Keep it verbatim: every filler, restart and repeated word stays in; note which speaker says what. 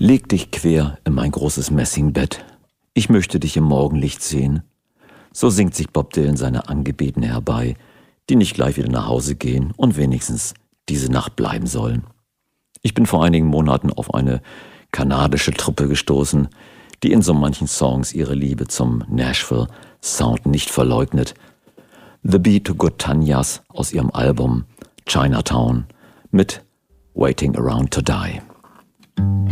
Speaker 1: Leg dich quer in mein großes Messingbett. Ich möchte dich im Morgenlicht sehen. So singt sich Bob Dylan seine Angebetene herbei, die nicht gleich wieder nach Hause gehen und wenigstens diese Nacht bleiben sollen. Ich bin vor einigen Monaten auf eine kanadische Truppe gestoßen, die in so manchen Songs ihre Liebe zum Nashville-Sound nicht verleugnet. The Be to Good Tanyas aus ihrem Album Chinatown mit Waiting Around to Die.